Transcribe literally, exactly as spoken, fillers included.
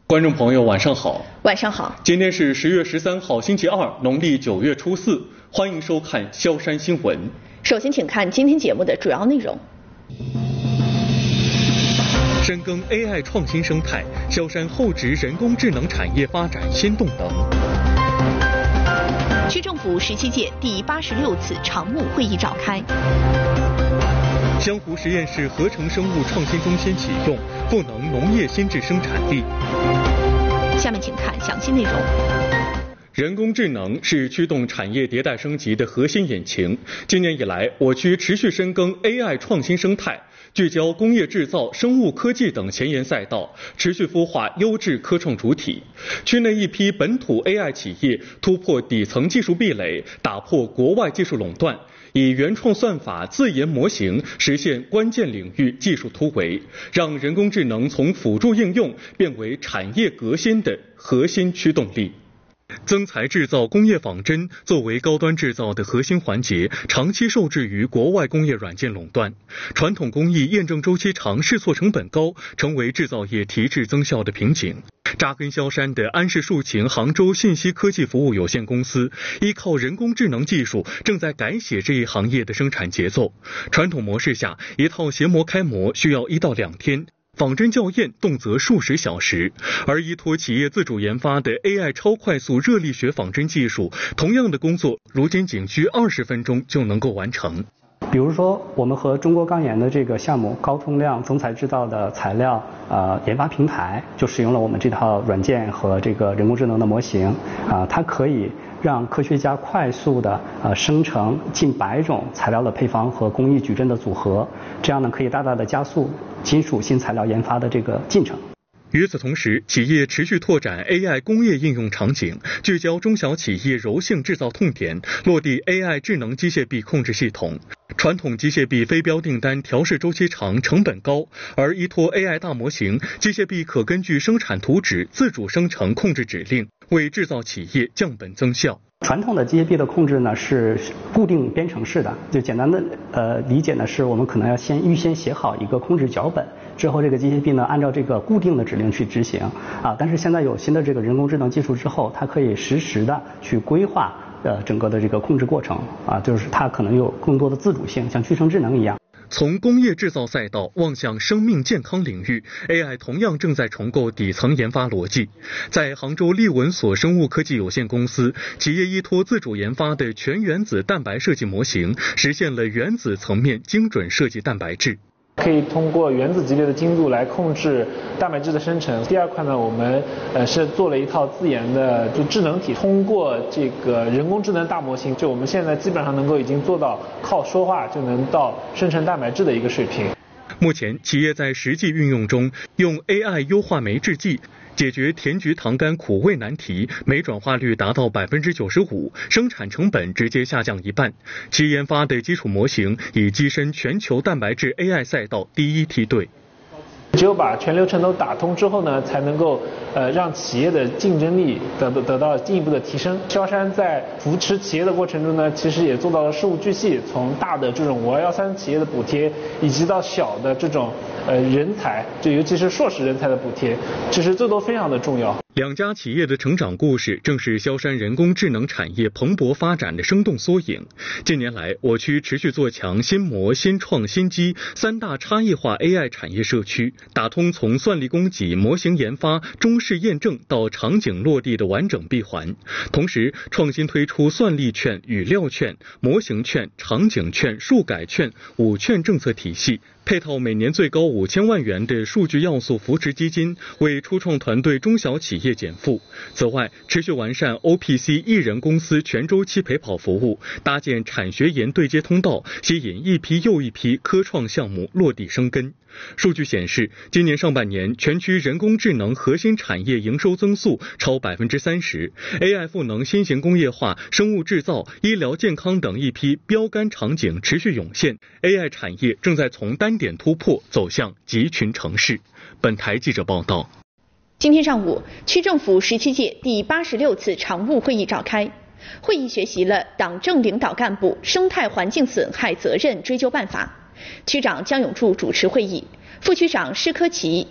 观众朋友，晚上好。 晚上好。 今天是十月十三号，星期二，农历九月初四。欢迎收看萧山新闻。 首先，请看今天节目的主要内容。 深耕 A I 创新生态，萧山厚植人工智能产业发展新动能。 区政府十七届第八十六次常务会议召开。 湘湖实验室合成生物创新中心启用，赋能农业新质生产力。 下面请看详细内容。 人工智能是驱动产业迭代升级的核心引擎。今年以来，我区持续深耕 A I 创新生态，聚焦工业制造、生物科技等前沿赛道，持续孵化优质科创主体。区内一批本土 A I 企业突破底层技术壁垒，打破国外技术垄断，以原创算法、自研模型实现关键领域技术突围，让人工智能从辅助应用变为产业革新的核心驱动力。增材制造工业仿真作为高端制造的核心环节，长期受制于国外工业软件垄断。传统工艺验证周期长、试错成本高，成为制造业提质增效的瓶颈。扎根萧山的安氏竖琴杭州信息科技服务有限公司，依靠人工智能技术，正在改写这一行业的生产节奏。传统模式下，一套鞋模开模需要一到两天。仿真校验动辄数十小时，而依托企业自主研发的 A I 超快速热力学仿真技术，同样的工作如今仅需二十分钟就能够完成。 比如说，我们和中国钢研的这个项目高通量增材制造的材料呃研发平台，就使用了我们这套软件和这个人工智能的模型啊、呃，它可以让科学家快速的呃生成近百种材料的配方和工艺矩阵的组合，这样呢可以大大的加速金属新材料研发的这个进程。 与此同时，企业持续拓展 A I 工业应用场景，聚焦中小企业柔性制造痛点，落地 A I 智能机械臂控制系统。传统机械臂非标订单调试周期长，成本高，而依托 A I 大模型，机械臂可根据生产图纸自主生成控制指令，为制造企业降本增效。 传统的机械臂的控制呢是固定编程式的，就简单的呃理解呢是我们可能要先预先写好一个控制脚本，之后这个机械臂呢按照这个固定的指令去执行啊。但是现在有新的这个人工智能技术之后，它可以实时的去规划呃整个的这个控制过程啊，就是它可能有更多的自主性，像具成智能一样。 从工业制造赛道望向生命健康领域 ，A I 同样正在重构底层研发逻辑。在杭州利文所生物科技有限公司，企业依托自主研发的全原子蛋白设计模型，实现了原子层面精准设计蛋白质。 可以通过原子级别的精度来控制蛋白质的生成。第二块呢，我们呃是做了一套自研的就智能体，通过这个人工智能大模型，就我们现在基本上能够已经做到靠说话就能到生成蛋白质的一个水平。 目前，企业在实际运用中用 A I 优化酶制剂，解决甜菊糖苷苦味难题，酶转化率达到百分之九十五，生产成本直接下降一半。其研发的基础模型已跻身全球蛋白质 A I 赛道第一梯队。 只有把全流程都打通之后呢，才能够呃让企业的竞争力得得到进一步的提升。萧山在扶持企业的过程中呢，其实也做到了事无巨细，从大的这种五二幺三企业的补贴，以及到小的这种呃人才，就尤其是硕士人才的补贴，其实这都非常的重要。 两家企业的成长故事，正是萧山人工智能产业蓬勃发展的生动缩影。近年来，我区持续做强新模、新创、新机三大差异化 A I 产业社区，打通从算力供给、模型研发、中试验证到场景落地的完整闭环。同时，创新推出算力券、语料券、模型券、场景券、数改券五券政策体系，配套每年最高五千万元的数据要素扶持基金，为初创团队、中小企业减负。此外，持续完善 O P C 一人公司全周期陪跑服务，搭建产学研对接通道，吸引一批又一批科创项目落地生根。数据显示，今年上半年全区人工智能核心产业营收增速超百分之三十 ，A I 赋能新型工业化、生物制造、医疗健康等一批标杆场景持续涌现 ，A I 产业正在从单点突破走向集群城市。本台记者报道。 今天上午，区政府十七届第八十六次常务会议召开。会议学习了党政领导干部生态环境损害责任追究办法。区长江永柱主持会议，副区长施科奇